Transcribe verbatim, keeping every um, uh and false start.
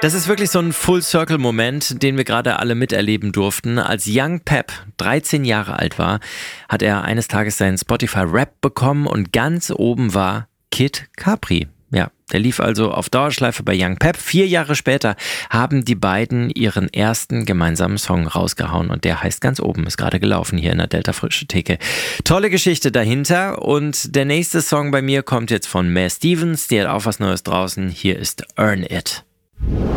Das ist wirklich so ein Full-Circle-Moment, den wir gerade alle miterleben durften. Als Young Pep dreizehn Jahre alt war, hat er eines Tages seinen Spotify-Rap bekommen und ganz oben war Kid Capri. Ja, der lief also auf Dauerschleife bei Young Pep. Vier Jahre später haben die beiden ihren ersten gemeinsamen Song rausgehauen und der heißt ganz oben, ist gerade gelaufen hier in der Delta Frische Theke. Tolle Geschichte dahinter und der nächste Song bei mir kommt jetzt von Mae Stevens, die hat auch was Neues draußen. Hier ist Earn It.